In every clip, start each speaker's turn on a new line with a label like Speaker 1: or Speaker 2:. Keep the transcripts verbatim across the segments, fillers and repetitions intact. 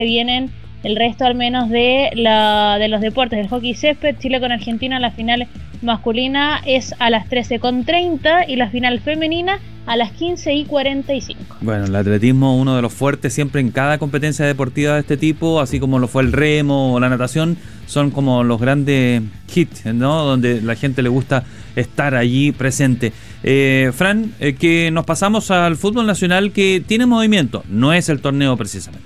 Speaker 1: vienen el resto al menos de la de los deportes. El hockey césped, Chile con Argentina, la final masculina es a las trece con treinta y la final femenina a las quince y cuarenta y cinco.
Speaker 2: Bueno, el atletismo, uno de los fuertes siempre en cada competencia deportiva de este tipo, así como lo fue el remo o la natación, son como los grandes hits, ¿no? Donde la gente le gusta estar allí presente. Eh, Fran, eh, que nos pasamos al fútbol nacional, que tiene movimiento, no es el torneo precisamente.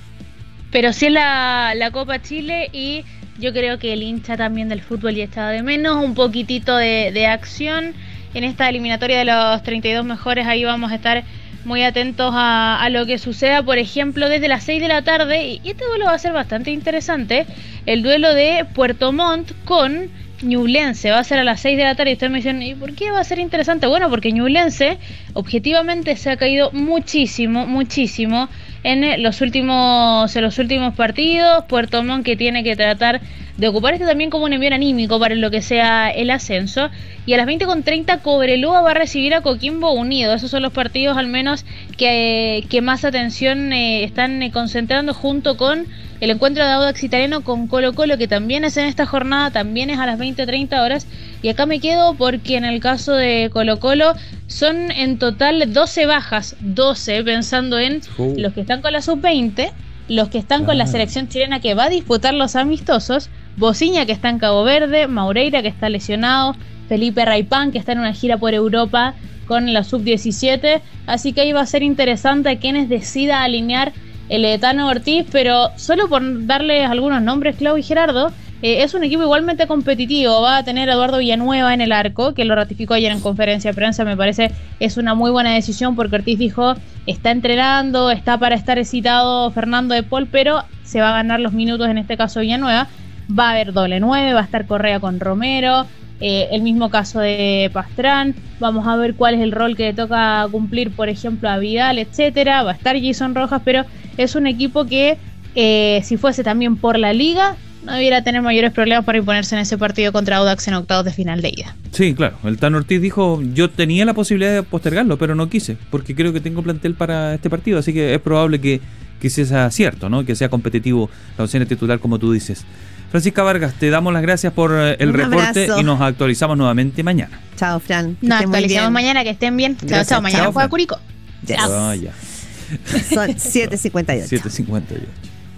Speaker 1: Pero sí es la, la Copa Chile, y yo creo que el hincha también del fútbol ya estaba de menos, un poquitito de, de acción en esta eliminatoria de los treinta y dos mejores. Ahí vamos a estar muy atentos a, a lo que suceda, por ejemplo, desde las seis de la tarde, y, y este duelo va a ser bastante interesante, el duelo de Puerto Montt con Ñublense, va a ser a las seis de la tarde, y ustedes me dicen, ¿y por qué va a ser interesante? Bueno, porque Ñublense objetivamente se ha caído muchísimo, muchísimo en los últimos en los últimos partidos. Puerto Montt, que tiene que tratar de ocupar esto también como un envío anímico para lo que sea el ascenso. Y a las veinte con treinta Cobreloa va a recibir a Coquimbo Unido. Esos son los partidos al menos que, que más atención eh, están eh, concentrando, junto con el encuentro de Audax Italiano con Colo Colo, que también es en esta jornada, también es a las veinte treinta horas. Y acá me quedo porque en el caso de Colo Colo son en total doce bajas, doce, pensando en uh. los que están con la sub veinte, los que están ah. con la selección chilena que va a disputar los amistosos, Bociña, que está en Cabo Verde, Maureira, que está lesionado, Felipe Raipán, que está en una gira por Europa con la sub diecisiete, así que ahí va a ser interesante a quienes decida alinear el Etano Ortiz, pero solo por darles algunos nombres, Clau y Gerardo, eh, es un equipo igualmente competitivo. Va a tener a Eduardo Villanueva en el arco, que lo ratificó ayer en conferencia de prensa. Me parece es una muy buena decisión, porque Ortiz dijo, está entrenando, está para estar excitado Fernando de Paul, pero se va a ganar los minutos, en este caso Villanueva. Va a haber doble nueve, va a estar Correa con Romero, eh, el mismo caso de Pastrán. Vamos a ver cuál es el rol que le toca cumplir, por ejemplo, a Vidal, etcétera. Va a estar Jason Rojas, pero es un equipo que, eh, si fuese también por la liga, no debiera tener mayores problemas para imponerse en ese partido contra Audax en octavos de final de ida.
Speaker 2: Sí, claro. El Tano Ortiz dijo, yo tenía la posibilidad de postergarlo, pero no quise, porque creo que tengo plantel para este partido, así que es probable que, que sea cierto, ¿no? Que sea competitivo la opción de titular, como tú dices. Francisca Vargas, te damos las gracias por el Un reporte abrazo. Y nos actualizamos nuevamente mañana.
Speaker 3: Chao, Fran.
Speaker 1: Nos actualizamos mañana, que estén bien. Chao, chao. Mañana juega Curicó.
Speaker 3: Yes. Oh, ya. Son siete cincuenta y ocho.
Speaker 2: siete cincuenta y ocho.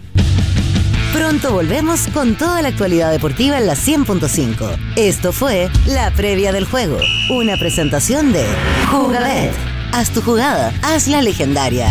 Speaker 4: Pronto volvemos con toda la actualidad deportiva en la cien punto cinco. Esto fue La Previa del Juego, una presentación de Jugabet. Haz tu jugada, hazla legendaria.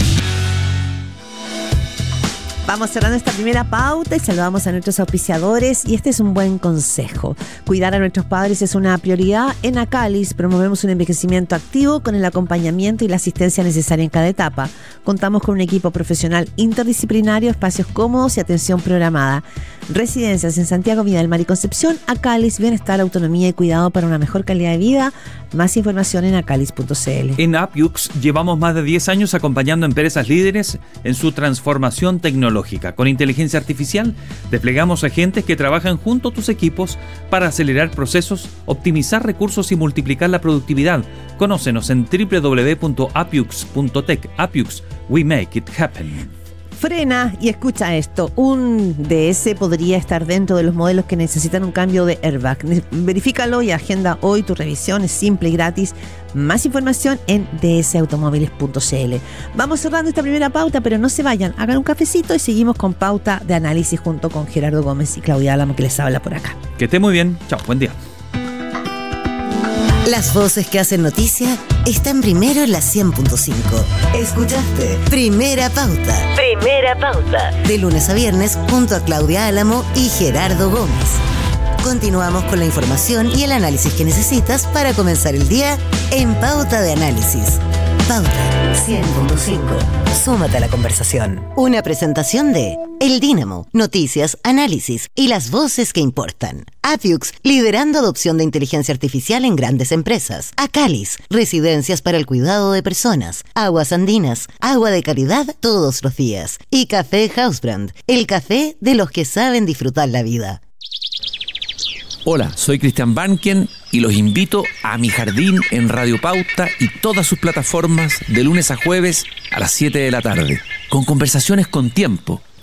Speaker 3: Vamos cerrando esta primera pauta y saludamos a nuestros auspiciadores, y este es un buen consejo. Cuidar a nuestros padres es una prioridad. En Acalis promovemos un envejecimiento activo con el acompañamiento y la asistencia necesaria en cada etapa. Contamos con un equipo profesional interdisciplinario, espacios cómodos y atención programada. Residencias en Santiago, Viña del Mar y Concepción. Acalis, bienestar, autonomía y cuidado para una mejor calidad de vida. Más información en acalis punto c l.
Speaker 2: En Apyux llevamos más de diez años acompañando a empresas líderes en su transformación tecnológica. Con inteligencia artificial desplegamos agentes que trabajan junto a tus equipos para acelerar procesos, optimizar recursos y multiplicar la productividad. Conócenos en doble u doble u doble u punto apyux punto tech. Apyux, we make it happen.
Speaker 3: Frena y escucha esto. Un D S podría estar dentro de los modelos que necesitan un cambio de airbag. Verifícalo y agenda hoy tu revisión. Es simple y gratis. Más información en d s automóviles punto c l. Vamos cerrando esta primera pauta, pero no se vayan. Hagan un cafecito y seguimos con Pauta de Análisis junto con Gerardo Gómez y Claudia Álamo, que les habla por acá.
Speaker 2: Que esté muy bien. Chao, buen día.
Speaker 4: Las voces que hacen noticia están primero en la cien punto cinco. Escuchaste Primera Pauta. Primera Pauta. De lunes a viernes junto a Claudia Álamo y Gerardo Gómez. Continuamos con la información y el análisis que necesitas para comenzar el día en Pauta de Análisis. Pauta cien punto cinco. Súmate a la conversación. Una presentación de El Dínamo, noticias, análisis y las voces que importan. Apyux, liderando adopción de inteligencia artificial en grandes empresas. Acalis, residencias para el cuidado de personas. Aguas Andinas, agua de calidad todos los días. Y Café Housebrand, el café de los que saben disfrutar la vida.
Speaker 5: Hola, soy Cristian Banken y los invito a Mi Jardín en Radio Pauta y todas sus plataformas de lunes a jueves a las siete de la tarde, con conversaciones con tiempo,